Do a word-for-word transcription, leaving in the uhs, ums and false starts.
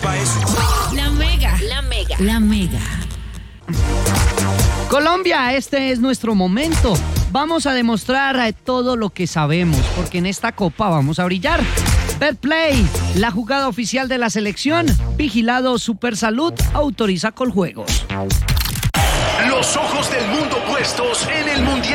pa' eso. La Mega, la Mega, la Mega. Colombia, este es nuestro momento. Vamos a demostrar todo lo que sabemos, porque en esta copa vamos a brillar. Betplay, la jugada oficial de la selección. Vigilado Supersalud, autoriza Coljuegos. Los ojos del mundo puestos en el Mundial.